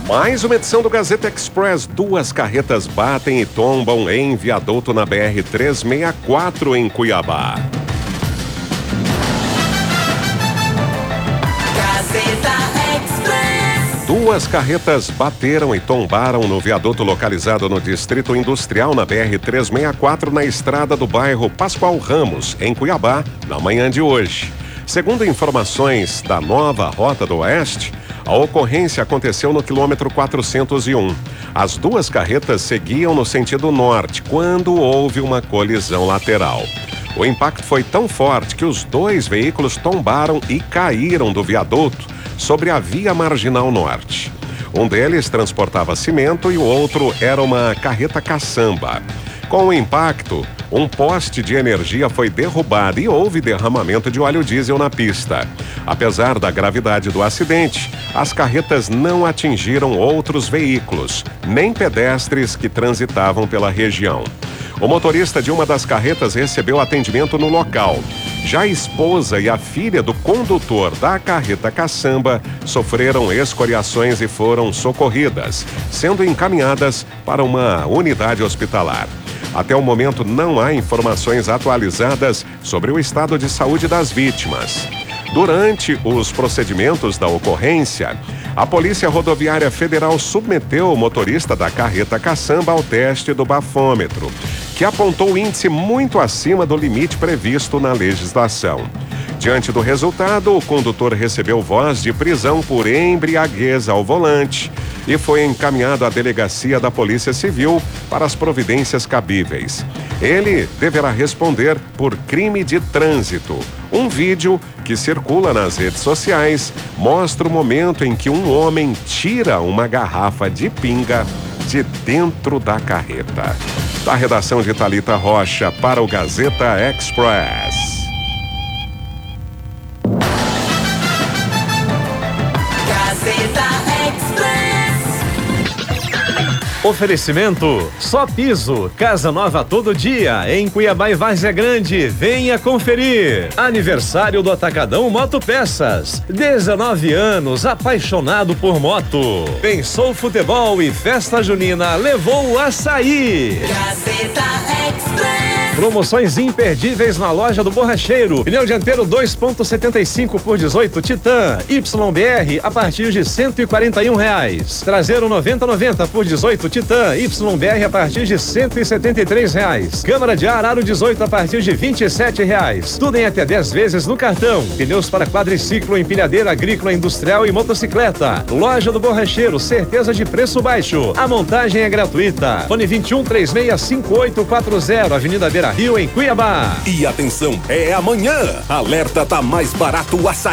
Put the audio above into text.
Mais uma edição do Gazeta Express. Duas carretas batem e tombam em viaduto na BR-364 em Cuiabá. Gazeta Express. Duas carretas bateram e tombaram no viaduto localizado no Distrito Industrial na BR-364 na estrada do bairro Pascoal Ramos, em Cuiabá, na manhã de hoje. Segundo informações da Nova Rota do Oeste, a ocorrência aconteceu no quilômetro 401. As duas carretas seguiam no sentido norte quando houve uma colisão lateral. O impacto foi tão forte que os dois veículos tombaram e caíram do viaduto sobre a via marginal norte. Um deles transportava cimento e o outro era uma carreta caçamba. Com o impacto, um poste de energia foi derrubado e houve derramamento de óleo diesel na pista. Apesar da gravidade do acidente, as carretas não atingiram outros veículos, nem pedestres que transitavam pela região. O motorista de uma das carretas recebeu atendimento no local. Já a esposa e a filha do condutor da carreta caçamba sofreram escoriações e foram socorridas, sendo encaminhadas para uma unidade hospitalar. Até o momento não há informações atualizadas sobre o estado de saúde das vítimas. Durante os procedimentos da ocorrência, a Polícia Rodoviária Federal submeteu o motorista da carreta caçamba ao teste do bafômetro, que apontou índice muito acima do limite previsto na legislação. Diante do resultado, o condutor recebeu voz de prisão por embriaguez ao volante e foi encaminhado à delegacia da Polícia Civil para as providências cabíveis. Ele deverá responder por crime de trânsito. Um vídeo que circula nas redes sociais mostra o momento em que um homem tira uma garrafa de pinga de dentro da carreta. Da redação de Thalita Rocha para o Gazeta Express. Gazeta Express. Oferecimento Só Piso, casa nova todo dia, em Cuiabá e Várzea Grande. Venha conferir. Aniversário do Atacadão Moto Peças. 19 anos, apaixonado por moto. Pensou futebol e festa junina, levou o açaí. Gazeta Express. Promoções imperdíveis na loja do Borracheiro. Pneu dianteiro 2.75 por 18 Titan YBR a partir de R$141. Traseiro 90/90 por 18 Titan YBR a partir de R$173. Câmara de ar aro 18 a partir de R$27. Tudo em até 10 vezes no cartão. Pneus para quadriciclo, empilhadeira agrícola, industrial e motocicleta. Loja do Borracheiro, certeza de preço baixo. A montagem é gratuita. Fone 21365840, Avenida Beira Rio, em Cuiabá. E atenção, é amanhã. Alerta, tá mais barato o açaí.